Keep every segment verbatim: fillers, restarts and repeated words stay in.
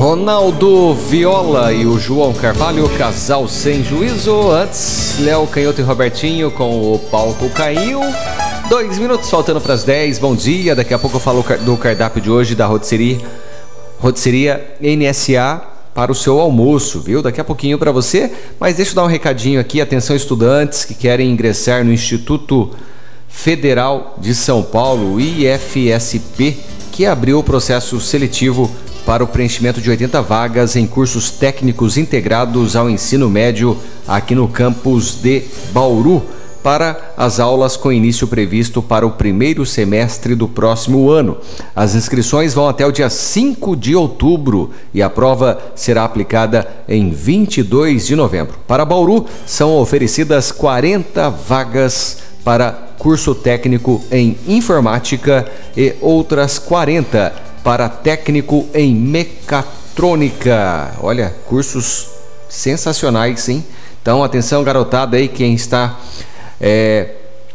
Ronaldo Viola e o João Carvalho, casal sem juízo. Antes, Léo Canhoto e Robertinho com o palco caiu. Dois minutos faltando para as dez. Bom dia. Daqui a pouco eu falo do cardápio de hoje da Rotisserie, Rotisserie N S A para o seu almoço, viu? Daqui a pouquinho para você. Mas deixa eu dar um recadinho aqui. Atenção, estudantes que querem ingressar no Instituto Federal de São Paulo, I F S P, que abriu o processo seletivo para o preenchimento de oitenta vagas em cursos técnicos integrados ao ensino médio aqui no campus de Bauru, para as aulas com início previsto para o primeiro semestre do próximo ano. As inscrições vão até o dia cinco de outubro e a prova será aplicada em vinte e dois de novembro. Para Bauru, são oferecidas quarenta vagas para curso técnico em informática e outras quarenta para técnico em mecatrônica. Olha, cursos sensacionais, hein? Então, atenção, garotada aí, quem está é,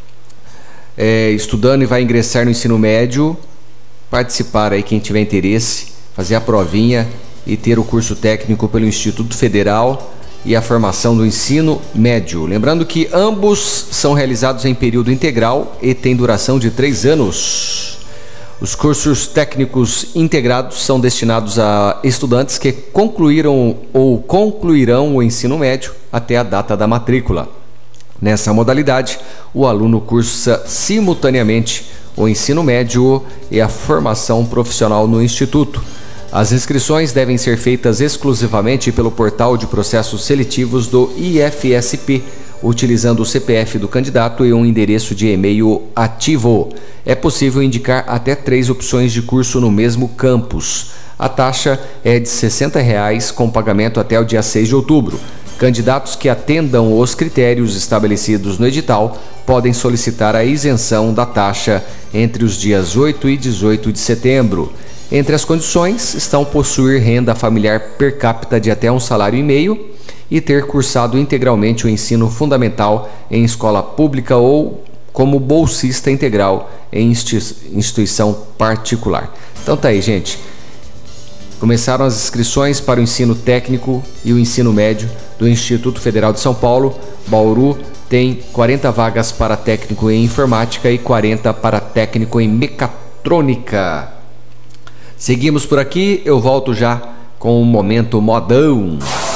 é, estudando e vai ingressar no ensino médio, participar aí, quem tiver interesse, fazer a provinha e ter o curso técnico pelo Instituto Federal e a formação do ensino médio. Lembrando que ambos são realizados em período integral e têm duração de três anos. Os cursos técnicos integrados são destinados a estudantes que concluíram ou concluirão o ensino médio até a data da matrícula. Nessa modalidade, o aluno cursa simultaneamente o ensino médio e a formação profissional no instituto. As inscrições devem ser feitas exclusivamente pelo portal de processos seletivos do I F S P, utilizando o C P F do candidato e um endereço de e-mail ativo. É possível indicar até três opções de curso no mesmo campus. A taxa é de sessenta reais, com pagamento até o dia seis de outubro. Candidatos que atendam os critérios estabelecidos no edital podem solicitar a isenção da taxa entre os dias oito e dezoito de setembro. Entre as condições estão possuir renda familiar per capita de até um salário e meio e ter cursado integralmente o ensino fundamental em escola pública ou como bolsista integral em instituição particular. Então tá aí, gente. Começaram as inscrições para o ensino técnico e o ensino médio do Instituto Federal de São Paulo. Bauru tem quarenta vagas para técnico em informática e quarenta para técnico em mecatrônica. Seguimos por aqui, eu volto já com o Momento Modão.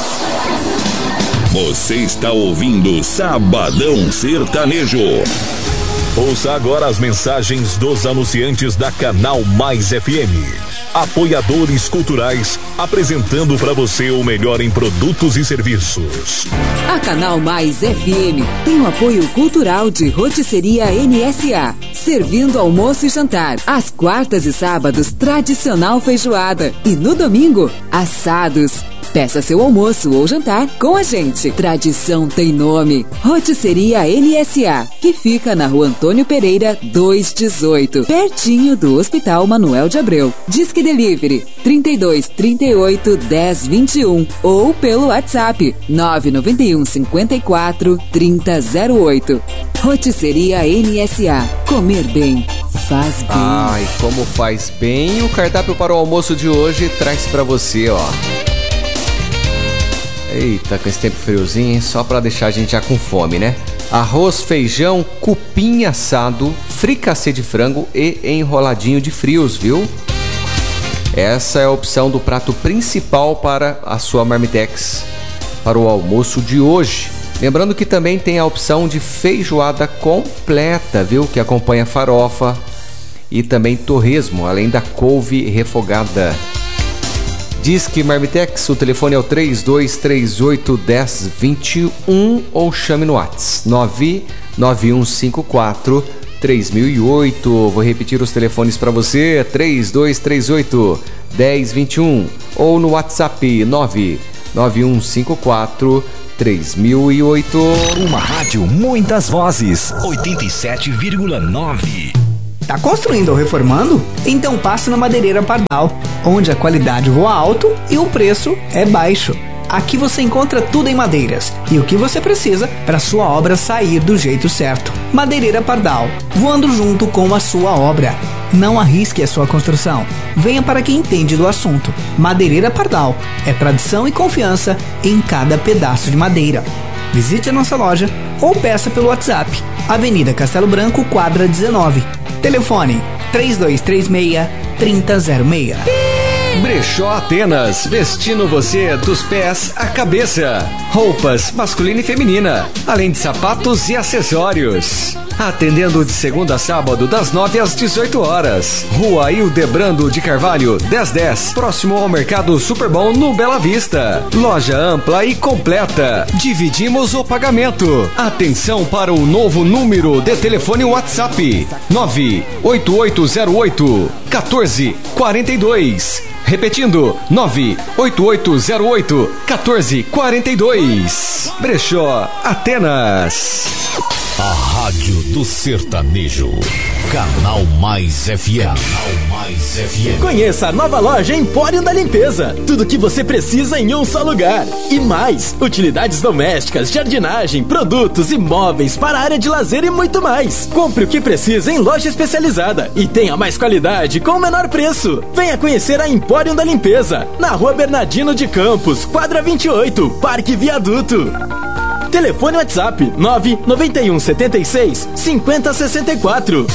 Você está ouvindo Sabadão Sertanejo. Ouça agora as mensagens dos anunciantes da Canal Mais F M. Apoiadores culturais, apresentando para você o melhor em produtos e serviços. A Canal Mais F M tem o apoio cultural de Rotisserie N S A, servindo almoço e jantar. Às quartas e sábados, tradicional feijoada. E no domingo, assados. Peça seu almoço ou jantar com a gente. Tradição tem nome. Rotisserie N S A, que fica na Rua Antônio Pereira, duzentos e dezoito, pertinho do Hospital Manuel de Abreu. Disque Delivery trinta e dois, trinta e oito, dez, vinte e um ou pelo WhatsApp nove nove um, cinquenta e quatro, trinta, zero oito. Rotisserie N S A. Comer bem faz bem. Ai, como faz bem. O cardápio para o almoço de hoje traz para você, ó. Eita, com esse tempo friozinho, hein? Só para deixar a gente já com fome, né? Arroz, feijão, cupim assado, fricassê de frango e enroladinho de frios, viu? Essa é a opção do prato principal para a sua Marmitex para o almoço de hoje. Lembrando que também tem a opção de feijoada completa, viu? Que acompanha farofa e também torresmo, além da couve refogada. Disque Marmitex, o telefone é o três dois três oito, um zero dois um ou chame no WhatsApp nove nove um cinco quatro, três mil e oito. Vou repetir os telefones para você, três dois três oito, um zero dois um ou no WhatsApp nove nove um cinco quatro, três mil e oito. Uma rádio, muitas vozes, oitenta e sete vírgula nove. Tá construindo ou reformando? Então passe na Madeireira Pardal, onde a qualidade voa alto e o preço é baixo. Aqui você encontra tudo em madeiras e o que você precisa para sua obra sair do jeito certo. Madeireira Pardal, voando junto com a sua obra. Não arrisque a sua construção. Venha para quem entende do assunto. Madeireira Pardal. É tradição e confiança em cada pedaço de madeira. Visite a nossa loja ou peça pelo WhatsApp. Avenida Castelo Branco, quadra dezenove. Telefone três dois três seis, três zero zero seis. Brechó Atenas, vestindo você dos pés à cabeça. Roupas masculina e feminina, além de sapatos e acessórios. Atendendo de segunda a sábado, das nove às dezoito horas. Rua Hildebrando de Carvalho, dez dez, próximo ao Mercado Superbom, no Bela Vista. Loja ampla e completa. Dividimos o pagamento. Atenção para o novo número de telefone WhatsApp: nove oito oito zero oito, um quatro quatro dois. Repetindo, nove oito oito zero oito, um quatro quatro dois. Brechó Atenas. A Rádio do Sertanejo. Canal Mais F M. Canal Mais F M. Conheça a nova loja Empório da Limpeza. Tudo que você precisa em um só lugar. E mais, utilidades domésticas, jardinagem, produtos e móveis para a área de lazer e muito mais. Compre o que precisa em loja especializada e tenha mais qualidade com o menor preço. Venha conhecer a Empório da Limpeza, na Rua Bernardino de Campos, quadra vinte e oito, Parque Viaduto. Telefone WhatsApp nove nove um sete seis, cinco zero seis quatro.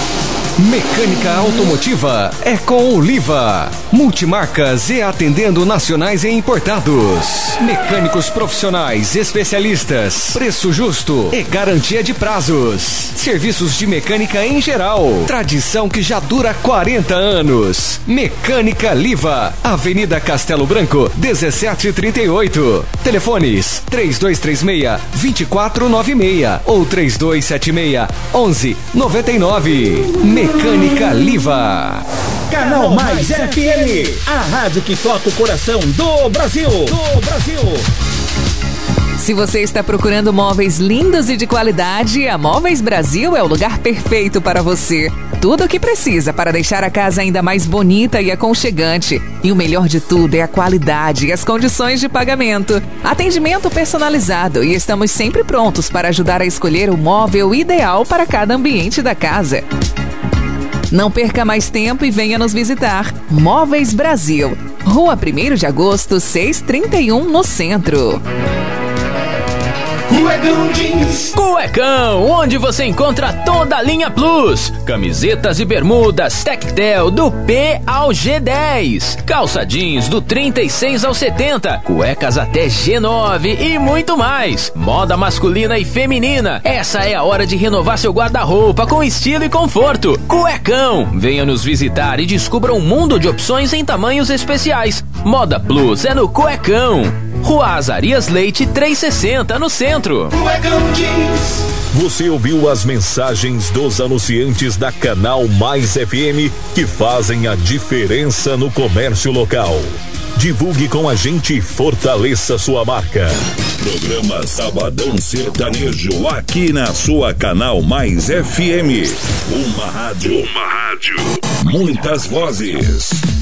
Mecânica automotiva é com Oliva. Multimarcas e atendendo nacionais e importados. Mecânicos profissionais, especialistas, preço justo e garantia de prazos. Serviços de mecânica em geral. Tradição que já dura quarenta anos. Mecânica Liva. Avenida Castelo Branco, dezessete trinta e oito. Telefones três dois três seis, dois quatro nove seis ou três dois sete seis, onze noventa e nove. Mecânica Liva. Canal Mais F M, a rádio que toca o coração do Brasil. Do Brasil. Se você está procurando móveis lindos e de qualidade, a Móveis Brasil é o lugar perfeito para você. Tudo o que precisa para deixar a casa ainda mais bonita e aconchegante. E o melhor de tudo é a qualidade e as condições de pagamento. Atendimento personalizado e estamos sempre prontos para ajudar a escolher o móvel ideal para cada ambiente da casa. Não perca mais tempo e venha nos visitar. Móveis Brasil, Rua primeiro de agosto, seiscentos e trinta e um, no centro. Cuecão Jeans. Cuecão, onde você encontra toda a linha Plus. Camisetas e bermudas Tectel do P ao G dez. Calça jeans do trinta e seis ao setenta. Cuecas até G nove e muito mais. Moda masculina e feminina. Essa é a hora de renovar seu guarda-roupa com estilo e conforto. Cuecão, venha nos visitar e descubra um mundo de opções em tamanhos especiais. Moda Plus é no Cuecão. Rua Azarias Leite trezentos e sessenta, no centro. Cuecão Jeans. Você ouviu as mensagens dos anunciantes da Canal Mais F M que fazem a diferença no comércio local. Divulgue com a gente e fortaleça sua marca. Programa Sabadão Sertanejo, aqui na sua Canal Mais F M. Uma rádio. Uma rádio. Muitas vozes.